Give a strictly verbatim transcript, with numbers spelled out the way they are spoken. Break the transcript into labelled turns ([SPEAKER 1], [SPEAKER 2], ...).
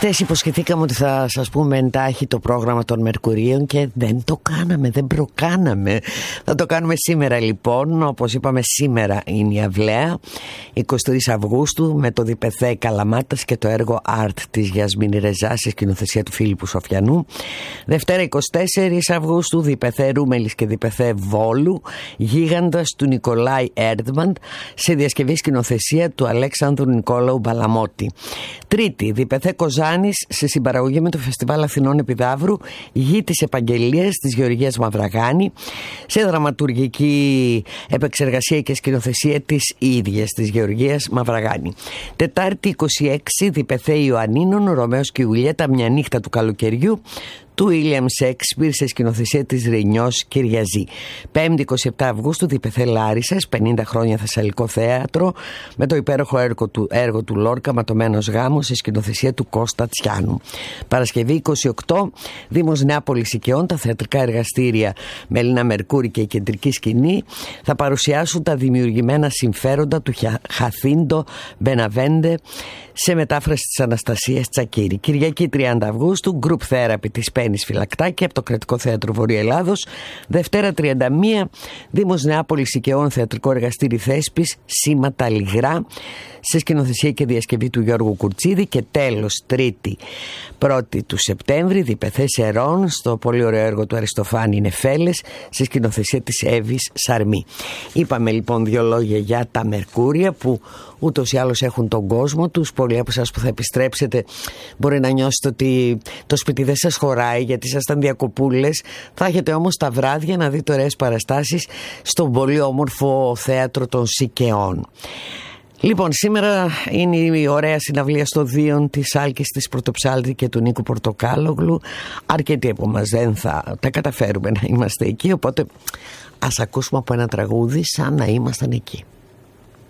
[SPEAKER 1] Χθες υποσχεθήκαμε ότι θα σας πούμε εντάχει το πρόγραμμα των Μερκουρίων και δεν το κάναμε, δεν προκάναμε. Θα το κάνουμε σήμερα λοιπόν. Όπως είπαμε, σήμερα είναι η Αυλαία, εικοστή τρίτη Αυγούστου, με το Διπεθέ Καλαμάτας και το έργο Art της Γιασμίνη Ρεζά σε σκηνοθεσία του Φίλιππου Σοφιανού. Δευτέρα εικοστή τέταρτη Αυγούστου, Διπεθέ Ρούμελης και Διπεθέ Βόλου, Γίγαντας του Νικολάη Έρντμαντ σε διασκευή σκηνοθεσία του Αλέξανδρου Νικόλαου Μπαλαμότη. Τρίτη, Διπεθέ Κοζάνης σε συμπαραγωγή με το Φεστιβάλ Αθηνών Επιδαύρου, Γη της Επαγγελίας της Γεωργίας Μαυραγάνη, σε δραματουργική επεξεργασία και σκηνοθεσία της ίδιας της Γεωργίας Μαυραγάνη. Τετάρτη εικοστή έκτη, Διπεθέ Ιωαννίνων, Ρωμαίος και Ιουλιέτα, μια νύχτα του καλοκαιριού του Ήλιαμ Σέξπιρ σε σκηνοθεσία της Ρενιός Κυριαζή. Πέμπτη εικοστή επτά Αυγούστου, Διπεθέ Λάρισσας, πενήντα χρόνια Θεσσαλικό Θέατρο, με το υπέροχο έργο του, έργο του Λόρκα Ματωμένος Γάμος σε σκηνοθεσία του Κώστα Τσιάνου. Παρασκευή εικοστή όγδοη, Δήμος Νεάπολης Οικειών, τα θεατρικά εργαστήρια Μελίνα Μερκούρη και η κεντρική σκηνή θα παρουσιάσουν τα δημιουργημένα συμφέροντα του Χαθίντο Μπεναβέντε σε μετάφραση της Αναστασίας Τσακίρη. Κυριακή τριάντα Αυγούστου, Group Therapy της Πένης Φυλακτάκη από το Κρατικό Θέατρο Βορείου Ελλάδος. Δευτέρα τριάντα μία, Δήμος Νεάπολης Οικειών, θεατρικό εργαστήρι Θέσπης, Σήματα Λιγρά σε σκηνοθεσία και διασκευή του Γιώργου Κουρτσίδη. Και τέλος, Τρίτη πρώτη του Σεπτέμβρη, Διπεθέ Σερών στο πολύ ωραίο έργο του Αριστοφάνη Νεφέλες σε σκηνοθεσία της Εύης Σαρμή. Είπαμε λοιπόν δύο λόγια για τα Μερκούρια που ούτως ή άλλως έχουν τον κόσμο τους. Πολλοί από εσάς που θα επιστρέψετε μπορεί να νιώσετε ότι το σπίτι δεν σας χωράει γιατί ήσασταν διακοπούλες. Θα έχετε όμως τα βράδια να δείτε ωραίες παραστάσεις στο πολύ όμορφο θέατρο των Σικαιών. Λοιπόν, σήμερα είναι η ωραία συναυλία στο Δίον της Άλκης της Πρωτοψάλτη και του Νίκου Πορτοκάλογλου. Αρκετοί από μας δεν θα τα καταφέρουμε να είμαστε εκεί, οπότε ας ακούσουμε από ένα τραγούδι σαν να ήμασταν εκεί.